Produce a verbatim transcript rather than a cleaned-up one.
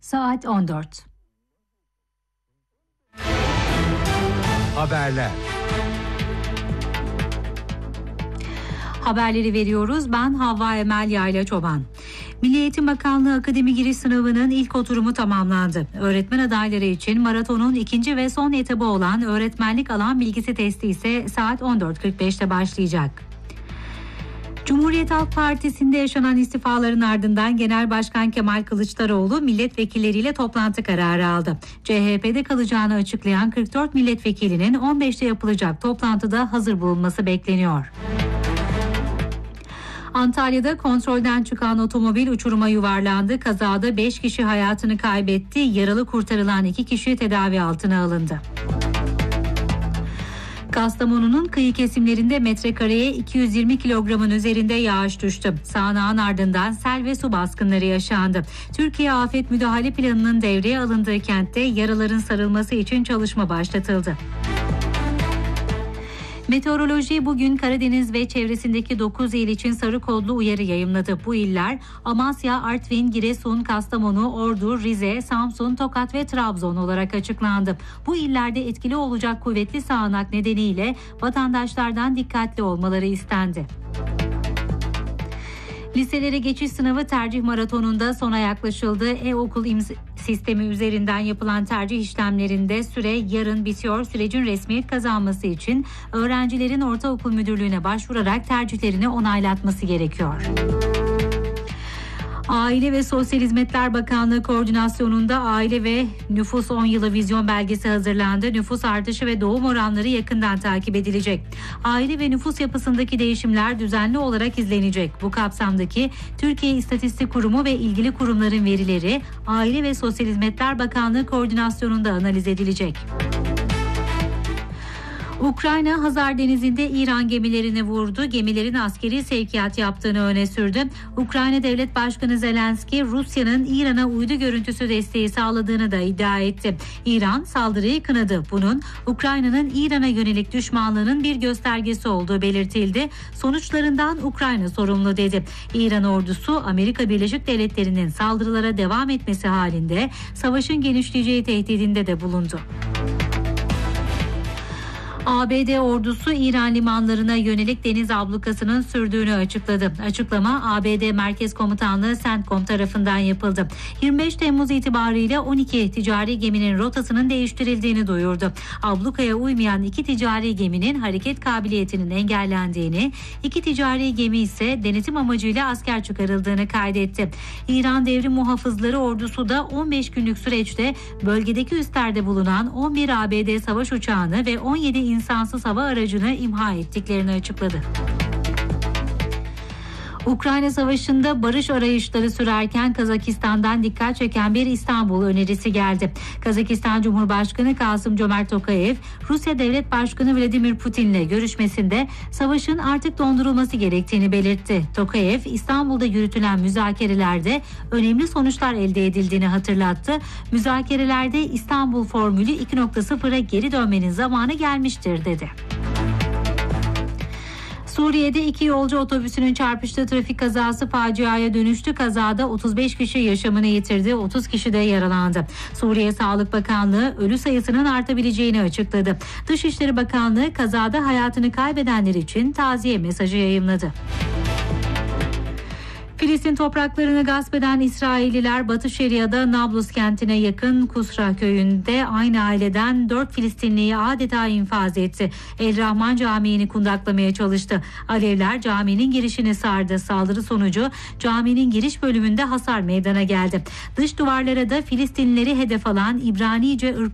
Saat on dört. Haberler. Haberleri veriyoruz. Ben Havva Emel Yayla Çoban. Milli Eğitim Bakanlığı Akademi Giriş Sınavı'nın ilk oturumu tamamlandı. Öğretmen adayları için maratonun ikinci ve son etabı olan öğretmenlik alan bilgisi testi ise saat on dört kırk beşte başlayacak. Cumhuriyet Halk Partisi'nde yaşanan istifaların ardından Genel Başkan Kemal Kılıçdaroğlu milletvekilleriyle toplantı kararı aldı. C H P'de kalacağını açıklayan kırk dört milletvekilinin on beşte yapılacak toplantıda hazır bulunması bekleniyor. Antalya'da kontrolden çıkan otomobil uçuruma yuvarlandı. Kazada beş kişi hayatını kaybetti. Yaralı kurtarılan iki kişi tedavi altına alındı. Kastamonu'nun kıyı kesimlerinde metrekareye iki yüz yirmi kilogramın üzerinde yağış düştü. Sağanağın ardından sel ve su baskınları yaşandı. Türkiye Afet Müdahale Planı'nın devreye alındığı kentte yaraların sarılması için çalışma başlatıldı. Meteoroloji bugün Karadeniz ve çevresindeki dokuz il için sarı kodlu uyarı yayımladı. Bu iller Amasya, Artvin, Giresun, Kastamonu, Ordu, Rize, Samsun, Tokat ve Trabzon olarak açıklandı. Bu illerde etkili olacak kuvvetli sağanak nedeniyle vatandaşlardan dikkatli olmaları istendi. Liselere geçiş sınavı tercih maratonunda sona yaklaşıldı. E-okul imz- sistemi üzerinden yapılan tercih işlemlerinde süre yarın bitiyor. Sürecin resmiyet kazanması için öğrencilerin ortaokul müdürlüğüne başvurarak tercihlerini onaylatması gerekiyor. Aile ve Sosyal Hizmetler Bakanlığı koordinasyonunda aile ve nüfus on yılı vizyon belgesi hazırlandı. Nüfus artışı ve doğum oranları yakından takip edilecek. Aile ve nüfus yapısındaki değişimler düzenli olarak izlenecek. Bu kapsamdaki Türkiye İstatistik Kurumu ve ilgili kurumların verileri Aile ve Sosyal Hizmetler Bakanlığı koordinasyonunda analiz edilecek. Ukrayna Hazar Denizi'nde İran gemilerini vurdu. Gemilerin askeri sevkiyat yaptığını öne sürdü. Ukrayna Devlet Başkanı Zelenski, Rusya'nın İran'a uydu görüntüsü desteği sağladığını da iddia etti. İran saldırıyı kınadı. Bunun Ukrayna'nın İran'a yönelik düşmanlığının bir göstergesi olduğu belirtildi. Sonuçlarından Ukrayna sorumlu dedi. İran ordusu Amerika Birleşik Devletleri'nin saldırılara devam etmesi halinde savaşın genişleyeceği tehdidinde de bulundu. A B D ordusu İran limanlarına yönelik deniz ablukasının sürdüğünü açıkladı. Açıklama A B D Merkez Komutanlığı CENTCOM tarafından yapıldı. yirmi beş Temmuz itibariyle on iki ticari geminin rotasının değiştirildiğini duyurdu. Ablukaya uymayan iki ticari geminin hareket kabiliyetinin engellendiğini, iki ticari gemi ise denetim amacıyla asker çıkarıldığını kaydetti. İran Devrim Muhafızları ordusu da on beş günlük süreçte bölgedeki üslerde bulunan on bir A B D savaş uçağını ve on yedi insansız hava aracını imha ettiklerini açıkladı. Ukrayna Savaşı'nda barış arayışları sürerken Kazakistan'dan dikkat çeken bir İstanbul önerisi geldi. Kazakistan Cumhurbaşkanı Kasım-Cömert Tokayev, Rusya Devlet Başkanı Vladimir Putin'le görüşmesinde savaşın artık dondurulması gerektiğini belirtti. Tokayev, İstanbul'da yürütülen müzakerelerde önemli sonuçlar elde edildiğini hatırlattı. Müzakerelerde İstanbul Formülü iki nokta sıfıra geri dönmenin zamanı gelmiştir dedi. Suriye'de iki yolcu otobüsünün çarpıştığı trafik kazası faciaya dönüştü. Kazada otuz beş kişi yaşamını yitirdi, otuz kişi de yaralandı. Suriye Sağlık Bakanlığı ölü sayısının artabileceğini açıkladı. Dışişleri Bakanlığı kazada hayatını kaybedenler için taziye mesajı yayımladı. Filistin topraklarını gasp eden İsrailliler Batı Şeria'da Nablus kentine yakın Kusra köyünde aynı aileden dört Filistinliyi adeta infaz etti. El Rahman Camii'ni kundaklamaya çalıştı. Alevler caminin girişini sardı. Saldırı sonucu caminin giriş bölümünde hasar meydana geldi. Dış duvarlara da Filistinlileri hedef alan İbranice ırkçı